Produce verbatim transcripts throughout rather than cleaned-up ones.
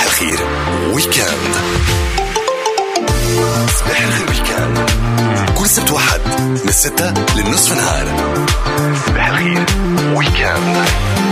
الخير ويكند. صباح الخير ويكند كل سبت واحد من الستة للنصف نهار. صباح الخير ويكند.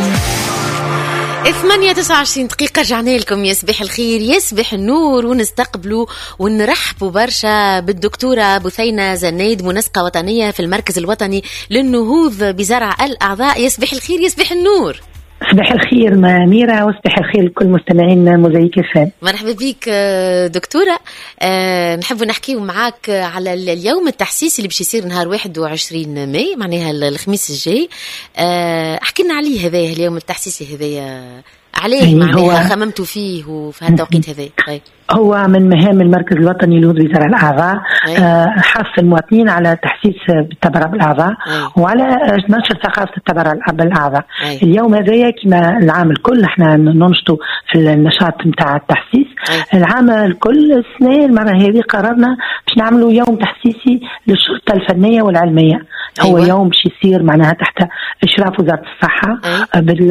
ثمانية تسعة وعشرين دقيقة رجعنا لكم. يصبح الخير يصبح النور، ونستقبلوا ونرحبوا برشا بالدكتورة بثينة زنيد، منسقة وطنية في المركز الوطني للنهوض بزرع الأعضاء. يصبح الخير يصبح النور. صباح الخير ميرا، وصباح الخير لكل مستمعين موزايك فام. مرحبا بك دكتورة. أه نحب نحكيو معاك على اليوم التحسيسي اللي باش يصير نهار واحد وعشرين ماي، معناها الخميس الجاي. أه احكي لنا عليه هذا اليوم التحسيسي هذايا، عليه معناها خممتوا فيه وفي هالتوقيت هذا؟ هو من مهام المركز الوطني للنهوض بزرع الأعضاء آه حث المواطنين على تحسيس التبرع بالأعضاء وعلى نشر ثقافة التبرع بالأعضاء. اليوم هذايا كما العام الكل احنا ننشطوا في النشاط نتاع التحسيس. أي. العام الكل السنة المرة هذه قررنا باش نعملوا يوم تحسيسي للشرطة الفنية والعلمية. أيوة. هو يوم باش يصير معناها تحت إشراف وزارة الصحة بال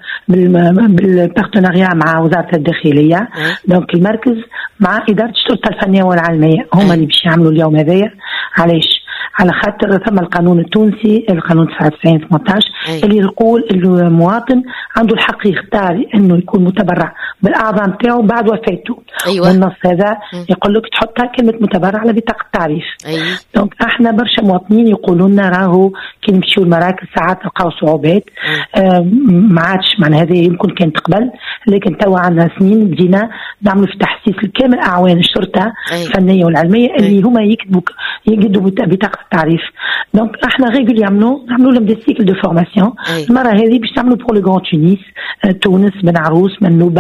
بال بالبارتناريا مع وزارة الداخلية. دونك المركز مع إدارة الشرطة الفنية والعلمية هم اللي باش يعملوا اليوم هذايا. علاش؟ على خاطر ثم القانون التونسي القانون تسعة وتسعين ثمانية عشر اللي يقول المواطن عنده الحق يختار انه يكون متبرع بالاعضاء نتاعو بعد وفاته. أيوة. والنص هذا يقول لك تحطها كلمه متبرع على بطاقه التعريف. أيوة. دونك احنا برشا مواطنين يقولوا لنا راهو كي نمشيو المراكز ساعات نلقاو صعوبات. آه ما عادش معنى هذا يمكن كانت قبل، لكن توا عندنا سنين بدينا نعملوا في تحسيس لكامل اعوان الشرطه الفنيه والعلميه اللي هما يكتبوا يقدوا بطاقه التعريف. دونك احنا ريغولي يعملوا نعملوا لهم دي سيكل دو فورماسيون. المره هذه باش نعملوا بور لو غران تونس تونس بن عروس منوبه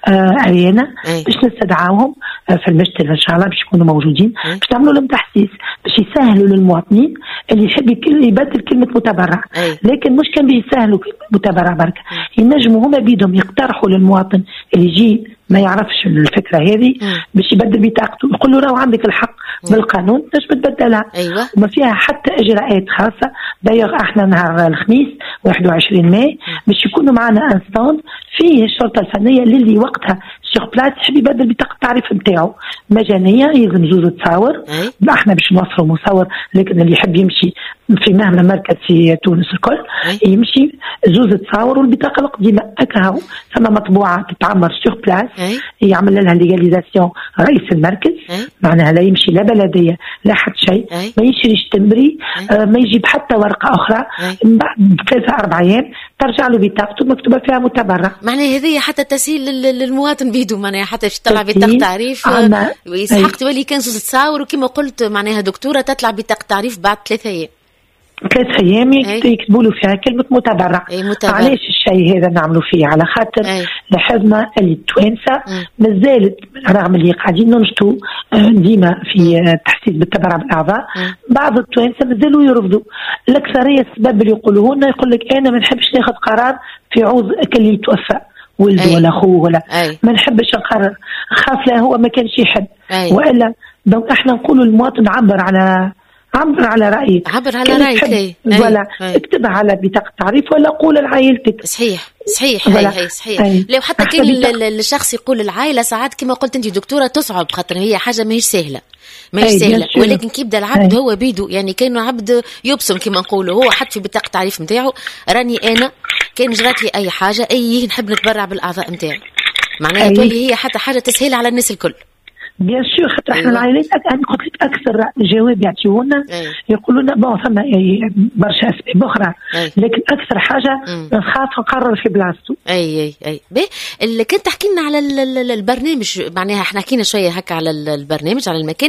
اريانا باش نستدعاوهم في المشتل ان شاء الله باش يكونوا موجودين باش نعملوا لهم تحسيس باش يسهلوا للمواطنين اللي يحب يبدل كلمه متبرع. لكن مش كان بيسهلوا متبرع برك، ينجموا هما بيدهم يقترحوا للمواطن اللي يجي ما يعرفش الفكره هذه باش يبدل بطاقته، يقول له راهو عندك الحق بالقانون باش تبدلها. أيوة. وما فيها حتى اجراءات خاصه. داير احنا نهار الخميس واحد وعشرين ماي باش يكونوا معنا انستاند فيه الشرطه الفنيه اللي وقتها سيغ بلاس يحب يبدل بطاقه التعريف نتاعو مجانيه، يلزم زوز تصاور. احنا باش نوفروا مصور، لكن اللي يحب يمشي في مهما مركز في تونس الكل أي. يمشي زوز تصاور والبطاقه القديمه اكاهو ثم مطبوعه تتعمر سيغ بلاس. يعمل لها ليغاليزاسيون رئيس المركز. أي. معناها لا يمشي لا بلديه لا حد شيء، ما يشريش تمري. آه ما يجيب حتى ورقه اخرى. من بعد ثلاثه اربع ايام ترجع له بطاقته مكتوبه فيها متبرع. معناها هذه حتى تسهيل للمواطن بيدو، معناها حتى باش تطلع بطاقه تعريف ويسحق تولي كان زوز تصاور. وكما قلت معناها دكتوره تطلع بطاقه تعريف بعد ثلاثة ايام ثلاث ايام يكتبوا له فيها كلمه متبرع. علاش الشيء هذا نعملوا فيه؟ على خاطر لاحظنا اللي التوانسه مازالت رغم اللي قاعدين ننشطوا ديما في التحسيس بالتبرع بالاعضاء، بعض التوانسه مازالوا يرفضوا. الاكثريه السبب اللي يقولوه لنا يقول لك انا ما نحبش ناخذ قرار في عوض اللي يتوفى ولده ولا اخوه ولا أي. ما نحبش نقرر، خاف لا هو ما كانش يحب والا. دونك احنا نقولوا المواطن عبر على عبر على رأيك، عبر على رأيك ولا اكتبها على بطاقة تعريف ولا قول لعائلتك. صحيح صحيح هي هي صحيح. أي. لو حتى كل الشخص يقول العائلة ساعات كما قلت انت دكتورة تصعب، خاطر هي حاجة ما هي سهلة ما هي سهلة، ولكن كي يبدا العبد أي. هو بيدو يعني كأنه عبد يبصم كما نقولوا، هو حط في بطاقة تعريف نتاعو راني انا كان جرات لي اي حاجة اي نحب نتبرع بالاعضاء نتاعي، معناها تولي هي حتى حاجة تسهيل على الناس الكل. بيان سور خاطر احنا العائلات انا قلت لك اكثر جواب يعطيونا يقولوا لنا بون ثم برشا اسباب اخرى، لكن اكثر حاجه نخاف نقرر في بلاصتو. اي اي اي بي اللي كنت تحكي لنا على البرنامج، معناها احنا حكينا شويه هكا على البرنامج على المكان.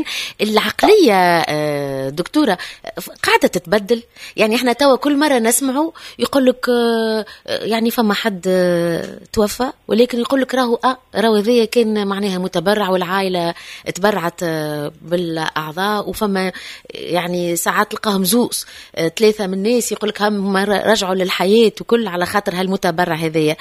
العقليه دكتوره قاعده تتبدل، يعني احنا توا كل مره نسمعوا يقول لك يعني فما حد توفى ولكن يقول لك راهو اه راهو ذي كان معناها متبرع والعائله تبرعت بالاعضاء، وفما يعني ساعات تلقاهم زوز ثلاثه من الناس يقول لك هم رجعوا للحياه وكل على خاطر هالمتبرع هذيا.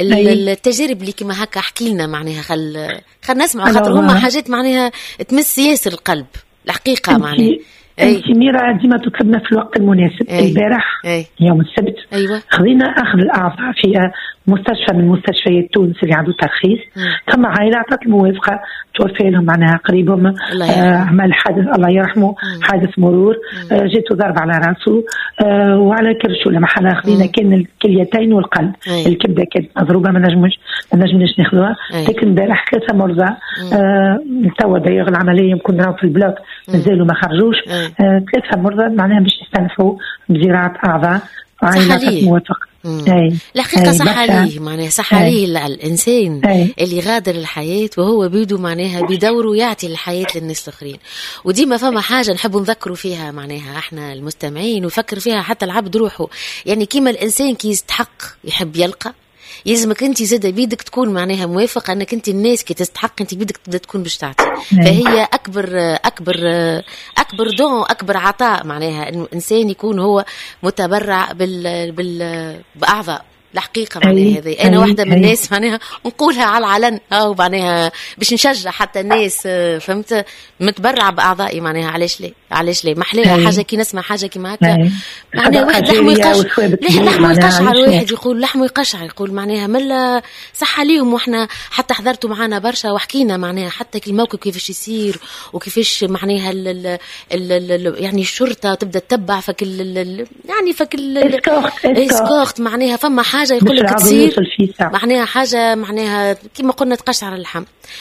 التجارب اللي كما هكا احكي لنا معناها خل خل نسمع خاطر هما حاجات معناها تمس ياسر القلب الحقيقه. معناها انت ميرا ديما تطلبنا في الوقت المناسب. البارح يوم السبت أيوة. خذينا اخذ الاعضاء في مستشفى من مستشفيات تونس اللي عنده ترخيص. ثم عائله اعطت الموافقه توفى لهم معناها قريبهم آه عمل حادث الله يرحمه مم. حادث مرور آه جاته ضرب على راسه آه وعلى كرشه لما حنا خذينا كان الكليتين والقلب. أي. الكبده كانت مضروبه ما نجمش ما نجمش ناخذوها لكن امبارح ثلاثه مرضى آه توا داير العمليه يمكن راهو في البلوك مازالوا ما خرجوش آه ثلاثه مرضى معناها باش يستنفوا بزراعه اعضاء عائله موافقه. الحقيقة صح عليه معناها صح عليه الإنسان أي. اللي غادر الحياة وهو بيدو معناها بدوره يعطي الحياة للناس الآخرين. وديما فما حاجة نحب نذكروا فيها معناها احنا المستمعين وفكر فيها حتى العبد روحه، يعني كيما الإنسان كي يستحق يحب يلقى يلزمك انت زاده بيدك تكون معناها موافق انك انت الناس كي تستحق انت بيدك تبدا تكون باش تعطي. فهي اكبر اكبر اكبر دون اكبر عطاء معناها انه الانسان يكون هو متبرع بال بال باعضاء الحقيقة معناها هذه. أنا واحدة من الناس معناها نقولها على العلن أو معناها باش نشجع حتى الناس فهمت متبرع بأعضائي معناها علاش ليه علاش ليه محلاها حاجة كي نسمع حاجة كي معك معناها واحد لحمه يقشعر لحمه يقشعر واحد يقول لحمه يقشعر يقول معناها ملا صح عليهم. وإحنا حتى حضرتوا معنا برشا وحكينا معناها حتى كي الموقف كيفاش يصير وكيفاش معناها ال ال ال يعني الشرطة تبدأ تتبع فك ال يعني فك الاسكورت معناها فما حاجة يقول لك تصير معناها حاجة معناها كما قلنا تقشعر اللحم.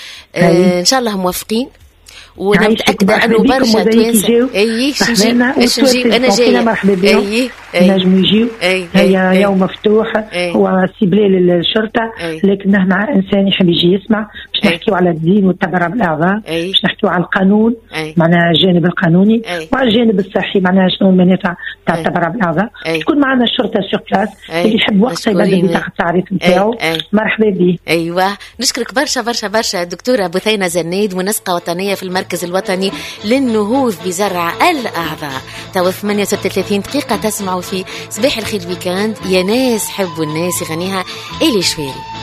آه إن شاء الله موافقين وانا متاكده انه برشا توانسه اي باش نجي باش نجي انا جايه مرحبا بهم اي نجموا يجيو. هي يوم مفتوح هو سيبلي للشرطه لكن نحن انسان يحب يجي يسمع باش نحكيو على الدين والتبرع بالاعضاء باش نحكيو على القانون معناها الجانب القانوني وعلى الجانب الصحي معناها شنو المنافع تاع التبرع بالاعضاء. تكون معنا الشرطه سور بلاس اللي يحب وقتها يبدا بتاع التعريف نتاعو مرحبا به. ايوه نشكرك برشا برشا برشا دكتوره بثينه زنيد منسقه وطنيه في المركز الوطني للنهوض بزرع الأعضاء. تو ثمانية وستة وثلاثين دقيقة تسمعوا في صباح الخير ويكاند يا ناس حبوا الناس يغنيها إلي شويري.